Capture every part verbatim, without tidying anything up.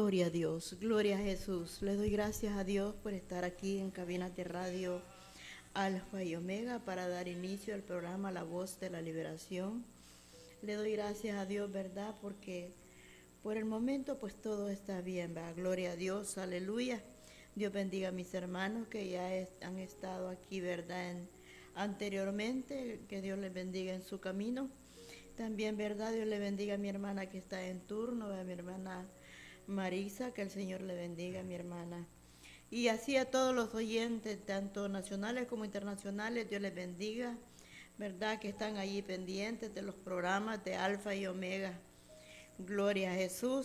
Gloria a Dios, gloria a Jesús. Le doy gracias a Dios por estar aquí en Cabinas de Radio Alfa y Omega para dar inicio al programa La Voz de la Liberación. Le doy gracias a Dios, ¿verdad? Porque por el momento pues todo está bien, ¿verdad? Gloria a Dios, aleluya. Dios bendiga a mis hermanos que ya es, han estado aquí, ¿verdad? En, anteriormente, que Dios les bendiga en su camino. También, ¿verdad? Dios le bendiga a mi hermana que está en turno, a mi hermana Marisa, que el Señor le bendiga, mi hermana. Y así a todos los oyentes, tanto nacionales como internacionales, Dios les bendiga, ¿verdad? Que están allí pendientes de los programas de Alfa y Omega. Gloria a Jesús.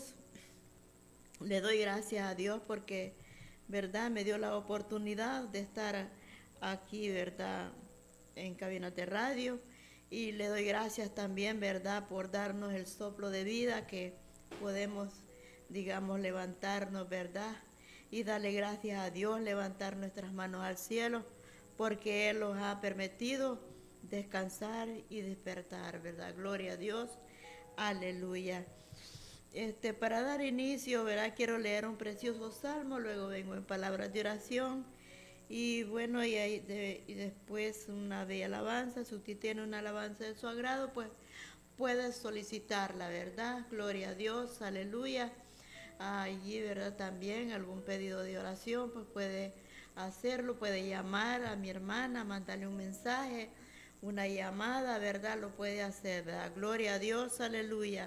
Le doy gracias a Dios porque, ¿verdad? Me dio la oportunidad de estar aquí, ¿verdad? En Cabina de Radio. Y le doy gracias también, ¿verdad? Por darnos el soplo de vida que podemos, digamos, levantarnos, ¿verdad? Y darle gracias a Dios, levantar nuestras manos al cielo, porque Él nos ha permitido descansar y despertar, ¿verdad? Gloria a Dios. Aleluya. Este, para dar inicio, ¿verdad? Quiero leer un precioso salmo, luego vengo en palabras de oración y bueno, y, ahí de, y después una bella alabanza. Si usted tiene una alabanza de su agrado, pues puede solicitarla, ¿verdad? Gloria a Dios, aleluya. Allí, ¿verdad? También algún pedido de oración, pues puede hacerlo, puede llamar a mi hermana, mandarle un mensaje, una llamada, ¿verdad? Lo puede hacer, ¿verdad? Gloria a Dios, aleluya.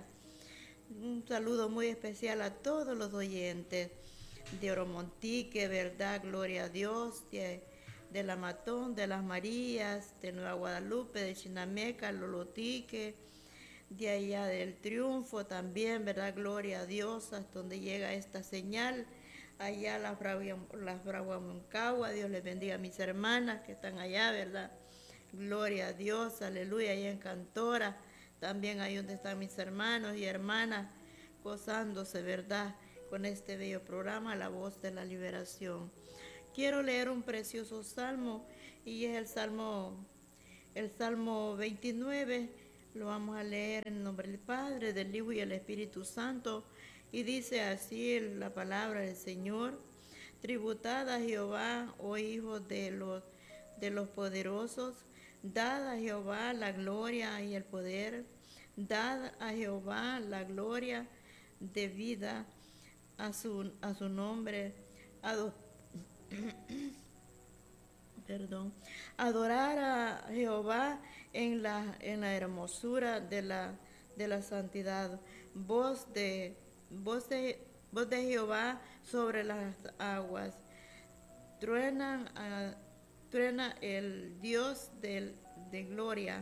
Un saludo muy especial a todos los oyentes de Oromontique, ¿verdad? Gloria a Dios, de, de La Matón, de Las Marías, de Nueva Guadalupe, de Chinameca, Lolotique, de allá del Triunfo también, ¿verdad? Gloria a Dios, hasta donde llega esta señal, allá las Braguamoncagua, Dios les bendiga a mis hermanas que están allá, ¿verdad? Gloria a Dios, aleluya, allá en Cantora, también ahí donde están mis hermanos y hermanas, gozándose, ¿verdad? Con este bello programa, La Voz de la Liberación. Quiero leer un precioso salmo y es el salmo, el salmo veintinueve. Lo vamos a leer en nombre del Padre, del Hijo y del Espíritu Santo. Y dice así la palabra del Señor: tributad a Jehová, oh hijos de los, de los poderosos, dad a Jehová la gloria y el poder, dad a Jehová la gloria debida a su, a su nombre. Ado Perdón, adorar a Jehová en la, en la hermosura de la, de la santidad. Voz de, voz de, voz de Jehová sobre las aguas. Truenan a, truena el Dios de, de gloria.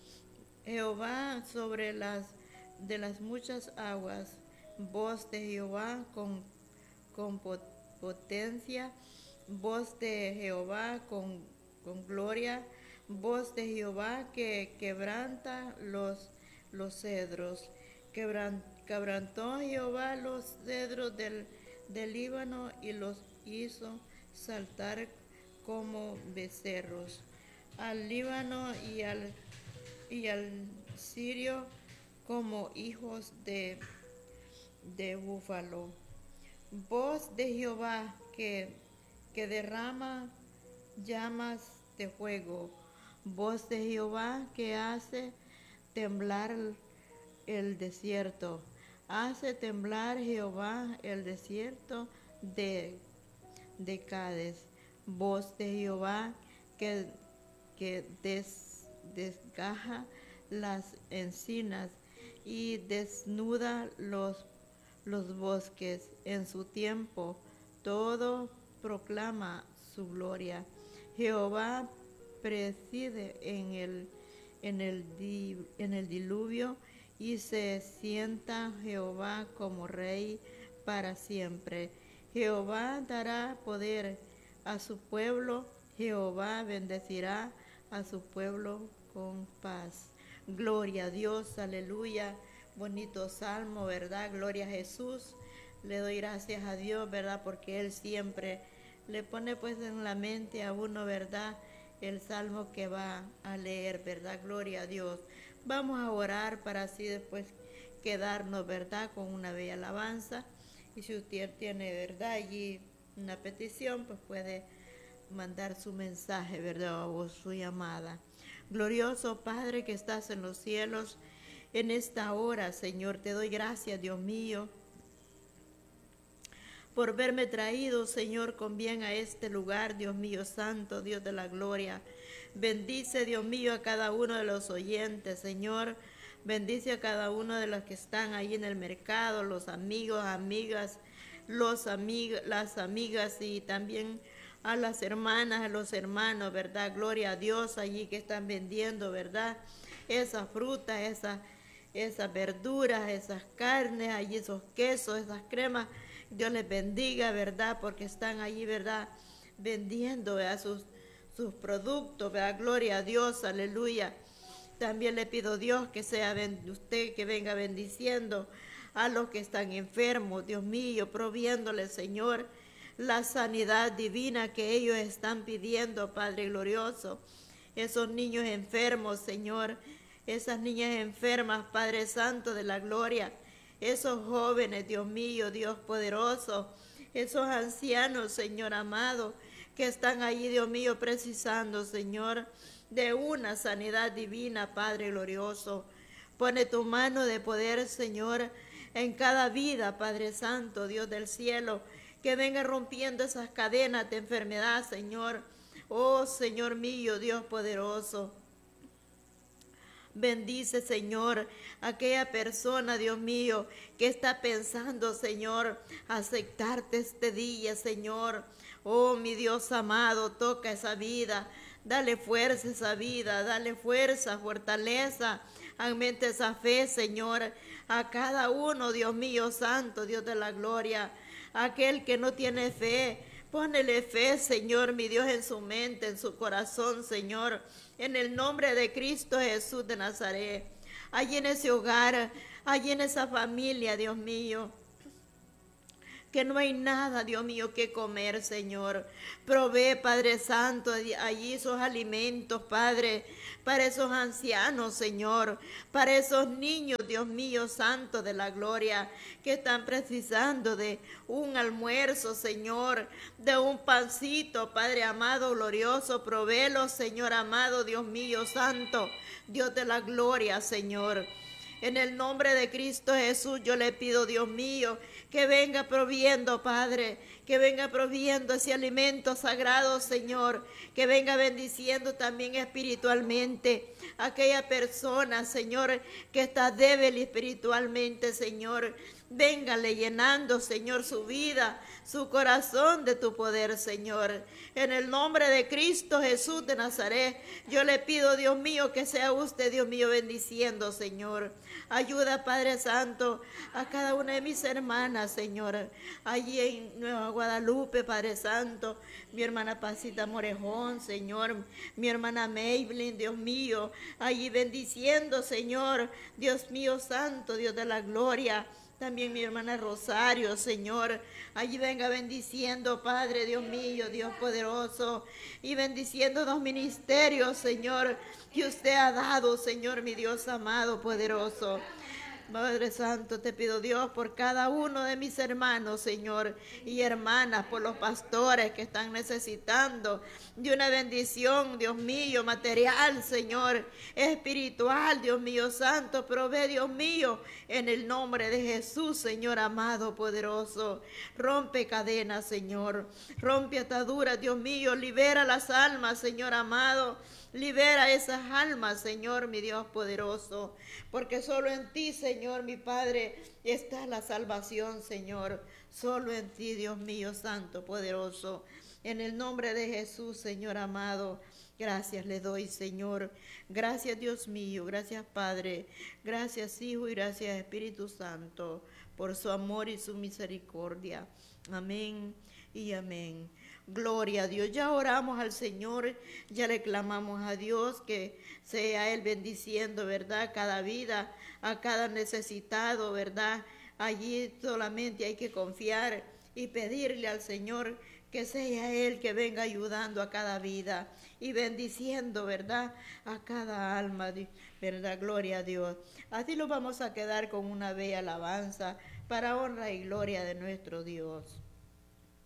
Jehová sobre las de las muchas aguas. Voz de Jehová con, con potencia. Voz de Jehová con, con gloria, voz de Jehová que quebranta los, los cedros. Quebran, quebrantó Jehová los cedros del, del Líbano y los hizo saltar como becerros. Al Líbano y al, y al Sirio como hijos de, de búfalo. Voz de Jehová que que derrama llamas de fuego, voz de Jehová que hace temblar el desierto, hace temblar Jehová el desierto de, de Cades, voz de Jehová que, que des, desgaja las encinas y desnuda los, los bosques en su tiempo, todo proclama su gloria. Jehová preside en el, en el, di, en el diluvio y se sienta Jehová como rey para siempre. Jehová dará poder a su pueblo, Jehová bendecirá a su pueblo con paz. Gloria a Dios, aleluya. Bonito salmo, ¿verdad? Gloria a Jesús. Le doy gracias a Dios, ¿verdad? Porque Él siempre le pone pues en la mente a uno, ¿verdad? El salmo que va a leer, ¿verdad? Gloria a Dios. Vamos a orar para así después quedarnos, ¿verdad? Con una bella alabanza. Y si usted tiene, ¿verdad?, allí una petición, pues puede mandar su mensaje, ¿verdad?, o su llamada. Glorioso Padre que estás en los cielos, en esta hora, Señor, te doy gracias, Dios mío, por verme traído, Señor, con bien a este lugar, Dios mío santo, Dios de la gloria. Bendice, Dios mío, a cada uno de los oyentes, Señor. Bendice a cada uno de los que están ahí en el mercado, los amigos, amigas, los amig las amigas y también a las hermanas, a los hermanos, ¿verdad? Gloria a Dios allí que están vendiendo, ¿verdad? Esas frutas, esas, esas verduras, esas carnes, allí esos quesos, esas cremas. Dios les bendiga, ¿verdad? Porque están allí, ¿verdad? Vendiendo, ¿verdad? Sus, sus productos, ¿verdad? Gloria a Dios, aleluya. También le pido, Dios, que sea usted que venga bendiciendo a los que están enfermos, Dios mío, proviéndole, Señor, la sanidad divina que ellos están pidiendo, Padre glorioso. Esos niños enfermos, Señor, esas niñas enfermas, Padre Santo de la gloria, esos jóvenes, Dios mío, Dios poderoso, esos ancianos, Señor amado, que están allí, Dios mío, precisando, Señor, de una sanidad divina, Padre glorioso. Pone tu mano de poder, Señor, en cada vida, Padre Santo, Dios del cielo, que venga rompiendo esas cadenas de enfermedad, Señor. Oh, Señor mío, Dios poderoso. Bendice, Señor, aquella persona, Dios mío, que está pensando, Señor, aceptarte este día, Señor. Oh, mi Dios amado, toca esa vida. Dale fuerza a esa vida, dale fuerza, fortaleza, aumente esa fe, Señor, a cada uno, Dios mío, santo, Dios de la gloria. Aquel que no tiene fe, ponele fe, Señor, mi Dios, en su mente, en su corazón, Señor, en el nombre de Cristo Jesús de Nazaret. Allí en ese hogar, allí en esa familia, Dios mío, que no hay nada, Dios mío, que comer, Señor. Provee, Padre Santo, allí esos alimentos, Padre, para esos ancianos, Señor, para esos niños, Dios mío, santo de la gloria, que están precisando de un almuerzo, Señor, de un pancito, Padre amado, glorioso. Provéelo, Señor amado, Dios mío, santo, Dios de la gloria, Señor. En el nombre de Cristo Jesús yo le pido, Dios mío, que venga proviendo, Padre, que venga proviendo ese alimento sagrado, Señor, que venga bendiciendo también espiritualmente a aquella persona, Señor, que está débil espiritualmente, Señor. Véngale llenando, Señor, su vida, su corazón de tu poder, Señor. En el nombre de Cristo Jesús de Nazaret, yo le pido, Dios mío, que sea usted, Dios mío, bendiciendo, Señor. Ayuda, Padre Santo, a cada una de mis hermanas, Señor, allí en Nueva Guadalupe, Padre Santo, mi hermana Pasita Morejón, Señor, mi hermana Maybelline, Dios mío, allí bendiciendo, Señor, Dios mío santo, Dios de la gloria. También mi hermana Rosario, Señor, allí venga bendiciendo, Padre, Dios mío, Dios poderoso, y bendiciendo los ministerios, Señor, que usted ha dado, Señor, mi Dios amado, poderoso. Padre Santo, te pido, Dios, por cada uno de mis hermanos, Señor, y hermanas, por los pastores que están necesitando de una bendición, Dios mío, material, Señor, espiritual, Dios mío, santo, provee, Dios mío, en el nombre de Jesús, Señor amado, poderoso. Rompe cadenas, Señor, rompe ataduras, Dios mío, libera las almas, Señor amado. Libera esas almas, Señor, mi Dios poderoso, porque solo en ti, Señor, mi Padre, está la salvación, Señor. Solo en ti, Dios mío, santo, poderoso. En el nombre de Jesús, Señor amado, gracias le doy, Señor. Gracias, Dios mío, gracias, Padre. Gracias, Hijo, y gracias, Espíritu Santo, por su amor y su misericordia. Amén y amén. Gloria a Dios. Ya oramos al Señor, ya le clamamos a Dios que sea Él bendiciendo, ¿verdad? Cada vida, a cada necesitado, ¿verdad? Allí solamente hay que confiar y pedirle al Señor que sea Él que venga ayudando a cada vida y bendiciendo, ¿verdad? A cada alma, ¿verdad? Gloria a Dios. Así lo vamos a quedar con una bella alabanza para honra y gloria de nuestro Dios.